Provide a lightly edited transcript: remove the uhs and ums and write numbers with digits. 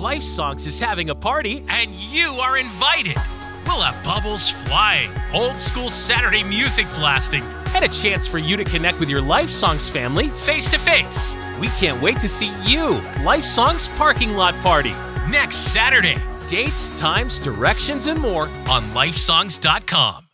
Life Songs is having a party, and you are invited. We'll have bubbles flying, old school Saturday music blasting, and a chance for you to connect with your Life Songs family face to face. We can't wait to see you. Life Songs Parking Lot Party next Saturday. Dates, times, directions, and more on lifesongs.com.